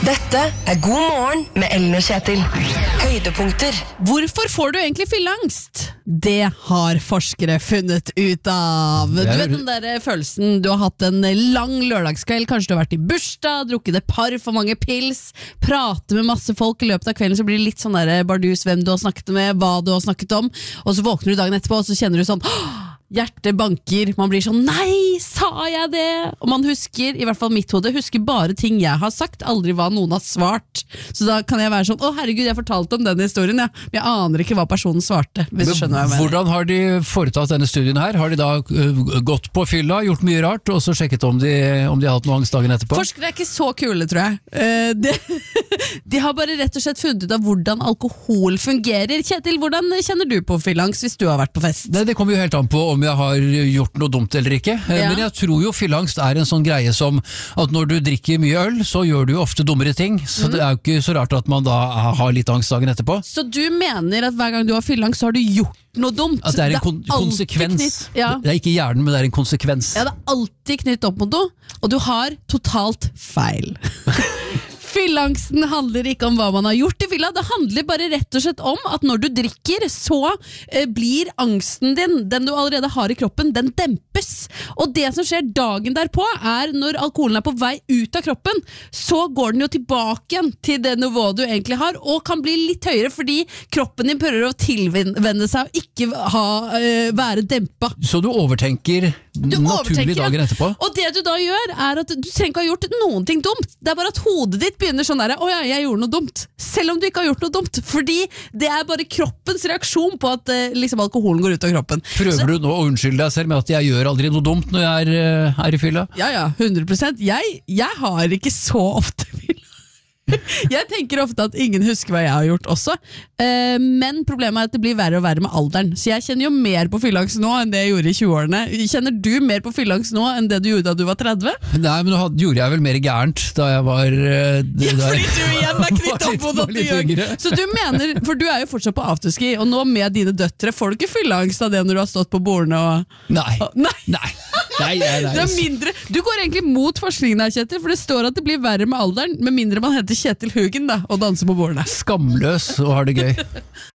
Dette God morgen med Ellen og Kjetil. Høydepunkter. Hvorfor får du egentlig fylleangst? Det har forskere funnet ut av. Du vet den der følelsen du har hatt en lang lørdagskveld, kanskje du har vært i bursdag, drukket et par for mange pils, prater med masse folk i løpet av kvelden, så blir det litt sånn der bardus hvem du har snakket med, hva du har snakket om, og så våkner du dagen etterpå, og så kjenner du sånn hjertet banker, man blir sånn nei, sa jeg det? Og man husker, i hvert fall mitt hode, husker bare ting jeg har sagt, aldri hva noen har svart. Så da kan jeg være sånn, å herregud, jeg fortalte om den historien, ja. Men jeg aner ikke hva personen svarte, hvis du skjønner hva jeg mener. Hvordan har de foretatt denne studien her? Har de da gått på fylla, gjort mye rart, og så sjekket om de har hatt noe angst dagen etterpå? Forskere er ikke så kule, tror jeg. De har bare rett og slett funnet ut av hvordan alkohol fungerer. Kjetil, hvordan kjenner du på fyllangst hvis du har vært på fest? Det kommer jo helt an på om jeg har gjort noe dumt eller ikke. Ja. Men jeg tror jo fyllangst er en sånn greie som at når du drikker mye øl, så gjør du jo ofte dummere ting. Så det er jo ikke så rart at man da har litt angst dagen etterpå. Så du mener at hver gang du har fyllangst, så har du gjort noe dumt? At det er en konsekvens. Ja. Det er ikke hjernen, men det er en konsekvens. Ja, det er alltid knyttet opp mot noe, og du har totalt feil. Fyllangsten handler ikke om hva man har gjort i fylla, det handler bare rett og slett om at når du drikker, så blir angsten din, den du allerede har i kroppen, den dempes. Og det som skjer dagen derpå er når alkoholen er på vei ut av kroppen, så går den jo tilbake igjen til det nivået du egentlig har, og kan bli litt høyere fordi kroppen din prøver å tilvenne seg og ikke være dempa. Så du overtenker naturlig dagen etterpå? Og det du da gjør er at du trenger ikke ha gjort noen ting dumt, det er bare at hodet ditt begynner sånn der, åja, jeg gjorde noe dumt, selv om du ikke har gjort noe dumt, fordi det er bare kroppens reaksjon på at liksom alkoholen går ut av kroppen. Prøver du nå å unnskylde deg selv med at jeg gjør aldri noe dumt når jeg er i fylla? Ja, 100%. Jeg har ikke så ofte fylla. Jeg tenker ofte at ingen husker hva jeg har gjort også, men problemet er at det blir verre og verre med alderen, så jeg kjenner jo mer på fyllangst nå enn det jeg gjorde i 20-årene. Kjenner du mer på fyllangst nå enn det du gjorde da du var 30? Nei, men nå gjorde jeg vel mer gærent da jeg var fordi du igjen er knyttet opp mot at du gjør. Så du mener, for du er jo fortsatt på afterski, og nå med dine døtre, får du ikke fyllangst av det når du har stått på bordene og... Nei. Det er mindre. Du går egentlig mot forskningen her, Kjetil, for det står at det blir verre med alderen, med mindre man heter Kjetil Hugen da, og danser på bordene. Skamløs og har det gøy.